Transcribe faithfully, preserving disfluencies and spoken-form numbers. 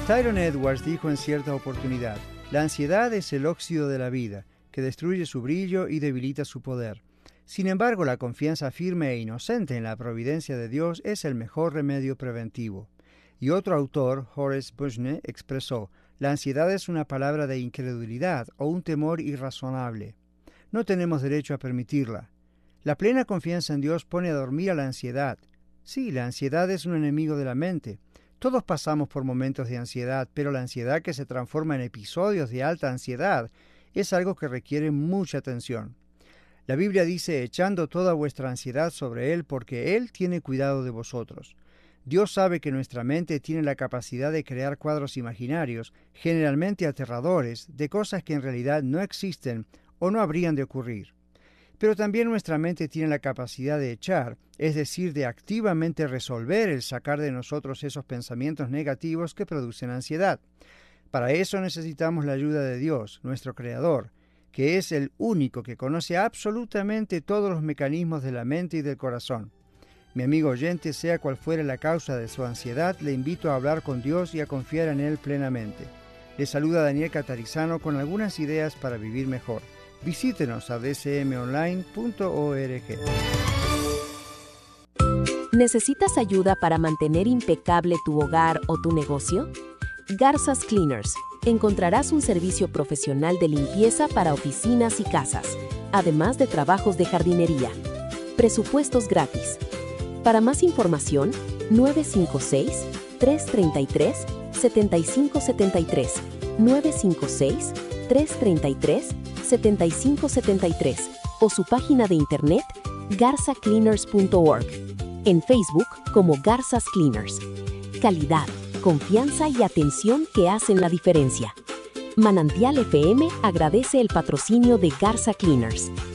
Tyron Edwards dijo en cierta oportunidad: la ansiedad es el óxido de la vida, que destruye su brillo y debilita su poder. Sin embargo, la confianza firme e inocente en la providencia de Dios es el mejor remedio preventivo. Y otro autor, Horace Bushnell, expresó: la ansiedad es una palabra de incredulidad o un temor irrazonable. No tenemos derecho a permitirla. La plena confianza en Dios pone a dormir a la ansiedad. Sí, la ansiedad es un enemigo de la mente. Todos pasamos por momentos de ansiedad, pero la ansiedad que se transforma en episodios de alta ansiedad es algo que requiere mucha atención. La Biblia dice: echando toda vuestra ansiedad sobre Él, porque Él tiene cuidado de vosotros. Dios sabe que nuestra mente tiene la capacidad de crear cuadros imaginarios, generalmente aterradores, de cosas que en realidad no existen o no habrían de ocurrir. Pero también nuestra mente tiene la capacidad de echar, es decir, de activamente resolver el sacar de nosotros esos pensamientos negativos que producen ansiedad. Para eso necesitamos la ayuda de Dios, nuestro Creador, que es el único que conoce absolutamente todos los mecanismos de la mente y del corazón. Mi amigo oyente, sea cual fuere la causa de su ansiedad, le invito a hablar con Dios y a confiar en Él plenamente. Le saluda Daniel Catarizano con algunas ideas para vivir mejor. Visítenos a d c m online punto org. ¿Necesitas ayuda para mantener impecable tu hogar o tu negocio? Garzas Cleaners. Encontrarás un servicio profesional de limpieza para oficinas y casas, además de trabajos de jardinería. Presupuestos gratis. Para más información, nueve cinco seis, tres tres tres, siete cinco siete tres, nueve cinco seis, tres tres tres, siete cinco siete tres o su página de internet garza cleaners punto org. En Facebook como Garzas Cleaners. Calidad, confianza y atención que hacen la diferencia. Manantial F M agradece el patrocinio de Garza Cleaners.